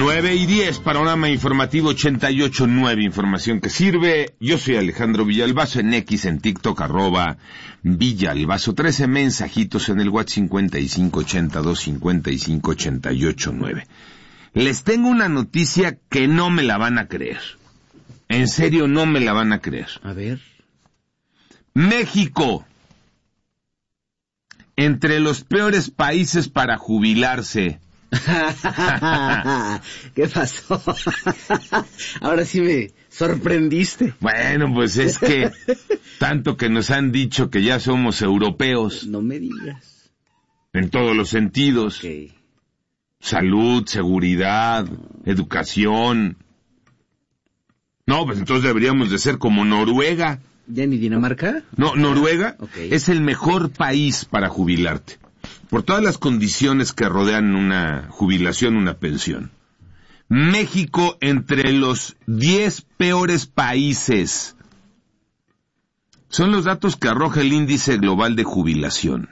9:10, panorama informativo 88.9, información que sirve. Yo soy Alejandro Villalbazo, en X, en TikTok, @Villalbazo, 13 mensajitos en el WhatsApp 5582558889. Les tengo una noticia que no me la van a creer. En serio, no me la van a creer. A ver. México, entre los peores países para jubilarse. ¿Qué pasó? Ahora sí me sorprendiste. Bueno, pues es que tanto que nos han dicho que ya somos europeos. No me digas. En todos los sentidos. Okay. Salud, seguridad, educación. No, pues entonces deberíamos de ser como Noruega. ¿Ya ni Dinamarca? No, Noruega Okay. es el mejor país para jubilarte. Por todas las condiciones que rodean una jubilación, una pensión. México entre los 10 peores países. Son los datos que arroja el índice global de jubilación.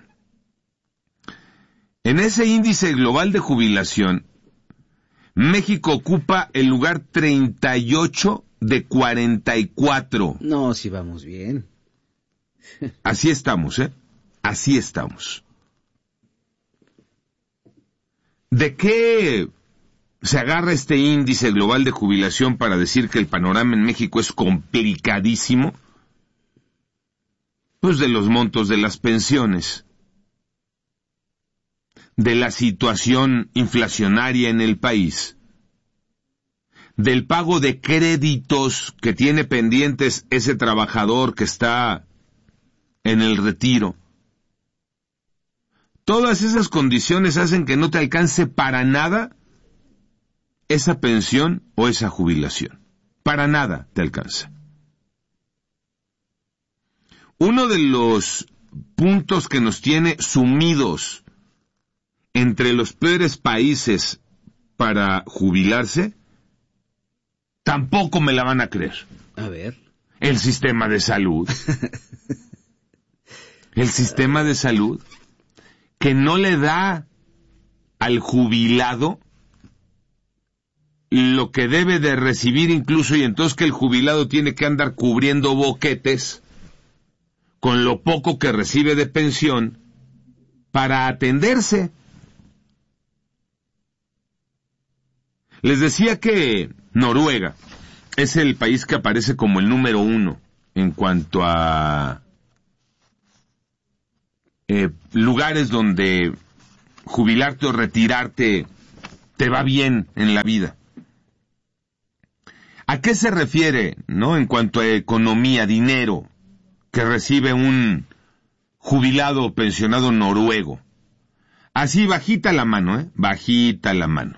En ese índice global de jubilación, México ocupa el lugar 38 de 44. No, sí vamos bien. Así estamos, ¿eh? Así estamos. ¿De qué se agarra este índice global de jubilación para decir que el panorama en México es complicadísimo? Pues de los montos de las pensiones, de la situación inflacionaria en el país, del pago de créditos que tiene pendientes ese trabajador que está en el retiro. Todas esas condiciones hacen que no te alcance para nada esa pensión o esa jubilación. Para nada te alcanza. Uno de los puntos que nos tiene sumidos entre los peores países para jubilarse, tampoco me la van a creer. A ver. El sistema de salud. El sistema de salud que no le da al jubilado lo que debe de recibir incluso, y entonces que el jubilado tiene que andar cubriendo boquetes con lo poco que recibe de pensión para atenderse. Les decía que Noruega es el país que aparece como el número 1 en cuanto a lugares donde jubilarte o retirarte te va bien en la vida. ¿A qué se refiere, no, en cuanto a economía, dinero que recibe un jubilado o pensionado noruego? Así bajita la mano, bajita la mano.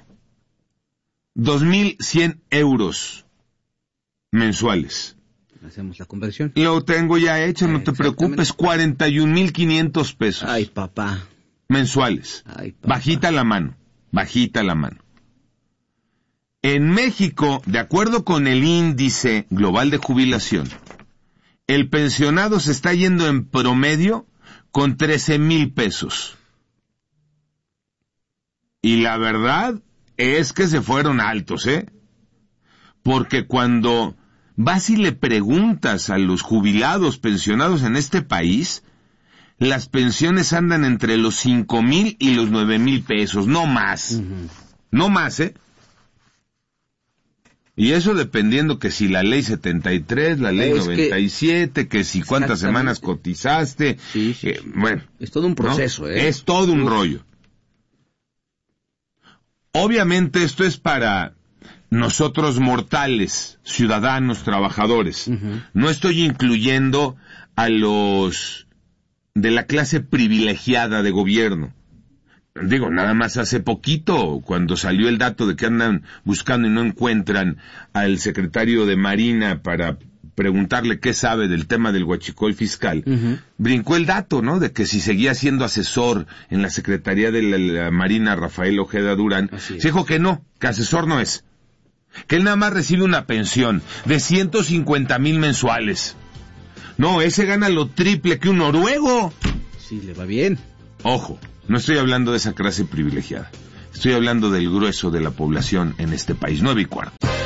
2,100 euros mensuales. Hacemos la conversión. Lo tengo ya hecho, no te preocupes, 41,500 pesos. Ay, papá. Mensuales. Ay, papá. Bajita la mano, bajita la mano. En México, de acuerdo con el índice global de jubilación, el pensionado se está yendo en promedio con 13,000 pesos. Y la verdad es que se fueron altos, porque cuando vas y le preguntas a los jubilados, pensionados en este país, las pensiones andan entre los 5,000 y los 9,000 pesos, no más. Uh-huh. No más, Y eso dependiendo que si la ley 73, la ley 97, que si cuántas semanas cotizaste. Sí. Bueno. Es todo un proceso, ¿no? Es todo un rollo. Obviamente esto es para nosotros mortales, ciudadanos, trabajadores. Uh-huh. No estoy incluyendo a los de la clase privilegiada de gobierno. Digo, nada más hace poquito, cuando salió el dato de que andan buscando y no encuentran al secretario de Marina para preguntarle qué sabe del tema del huachicol fiscal, uh-huh, brincó el dato, ¿no?, de que si seguía siendo asesor en la Secretaría de la Marina Rafael Ojeda Durán, se dijo que no, que asesor no es, que él nada más recibe una pensión de 150,000 mensuales. No, ese gana lo triple que un noruego. Sí, le va bien. Ojo, no estoy hablando de esa clase privilegiada. Estoy hablando del grueso de la población en este país. 9:15.